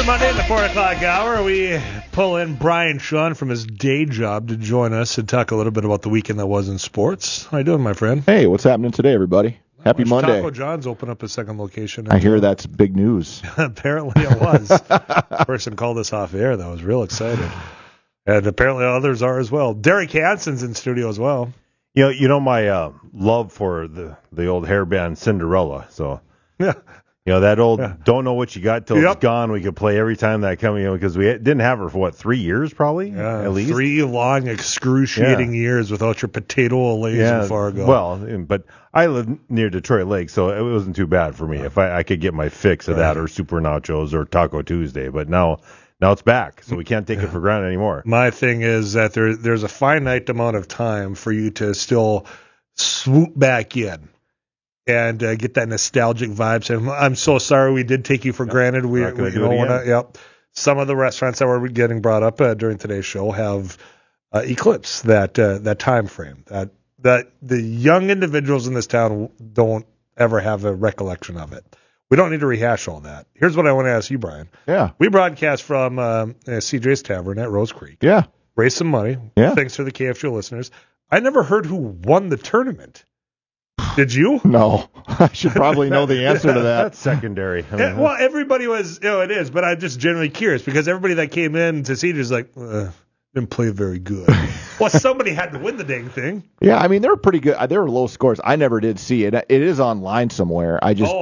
Monday in the 4 o'clock hour, we pull in Brian Sean from his day job to join us and talk a little bit about the weekend that was in sports. How you doing, my friend? Hey, what's happening today, everybody? Happy Monday. Taco John's open up a second location. I hear that's big news. Apparently it was. The person called us off air that was real excited. And apparently others are as well. Derek Hansen's in studio as well. You know my love for the old hair band Cinderella. So Yeah. That old don't know what you got till Yep. it's gone. We could play every time that come. Because we didn't have her for 3 years probably at least. 3 long excruciating years without your potato olays in Fargo. Well, but I live near Detroit Lake, so it wasn't too bad for me if I could get my fix of that or Super Nachos or Taco Tuesday. But now it's back, so we can't take it for granted anymore. My thing is that there's a finite amount of time for you to still swoop back in and get that nostalgic vibe. So I'm so sorry we did take you for granted. We're not. Some of the restaurants that were getting brought up during today's show have eclipsed that time frame. That the young individuals in this town don't ever have a recollection of it. We don't need to rehash all that. Here's what I want to ask you, Brian. Yeah. We broadcast from CJ's Tavern at Rose Creek. Yeah. Raised some money. Yeah. Thanks to the KFG listeners. I never heard who won the tournament. Did you? No. I should probably know the answer to that. That's secondary. Well, everybody was, it is, but I'm just generally curious because everybody that came in to CJ's like, didn't play very good. Well, somebody had to win the dang thing. Yeah, I mean, they were pretty good. They were low scores. I never did see it. It is online somewhere. I just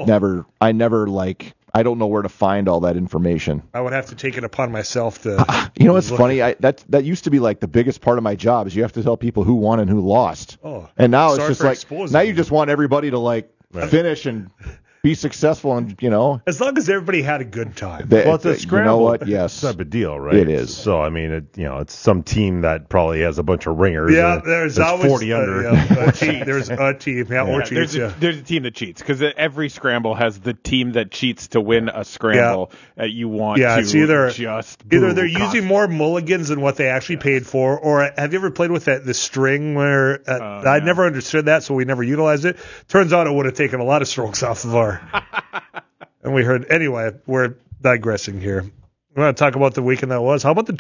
I don't know where to find all that information. I would have to take it upon myself to. You know what's funny? That used to be like the biggest part of my job is you have to tell people who won and who lost. Oh, and now it's sorry just for like exposing now you. you just want everybody to finish and be successful and as long as everybody had a good time. Well, it's a scramble. You know what? Yes, type of deal, right? It is. So I mean, it's some team that probably has a bunch of ringers. Yeah, there's always 40 under. There's a team. Or cheats. There's a team that cheats because every scramble has the team that cheats to win a scramble. You want to it's either they're constantly. using more mulligans than what they actually paid for, or have you ever played with the string where I never understood that, so we never utilized it. Turns out it would have taken a lot of strokes off of our. And we heard, anyway, we're digressing here. We're going to talk about the weekend that was. How about the